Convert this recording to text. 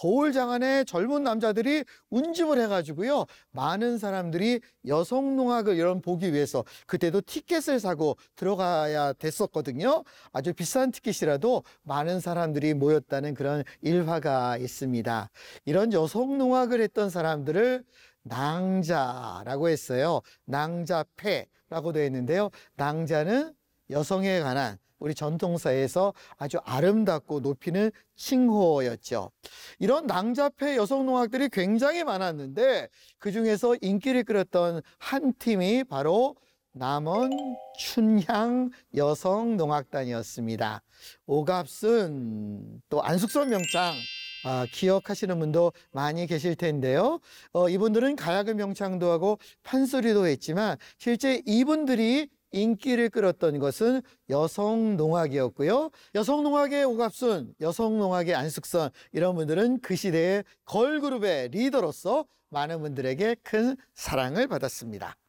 서울장안에 젊은 남자들이 운집을 해가지고요, 많은 사람들이 여성농악을 이런 보기 위해서 그때도 티켓을 사고 들어가야 됐었거든요. 아주 비싼 티켓이라도 많은 사람들이 모였다는 그런 일화가 있습니다. 이런 여성농악을 했던 사람들을 낭자라고 했어요. 낭자패라고 되어 있는데요. 낭자는 여성에 관한 우리 전통사에서 아주 아름답고 높이는 칭호였죠. 이런 낭자패 여성농악들이 굉장히 많았는데 그 중에서 인기를 끌었던 한 팀이 바로 남원 춘향 여성농악단이었습니다. 오갑순, 또 안숙선 명창, 기억하시는 분도 많이 계실 텐데요. 이분들은 가야금 명창도 하고 판소리도 했지만 실제 이분들이 인기를 끌었던 것은 여성농악이었고요. 여성농악의 오갑순, 여성농악의 안숙선, 이런 분들은 그 시대의 걸그룹의 리더로서 많은 분들에게 큰 사랑을 받았습니다.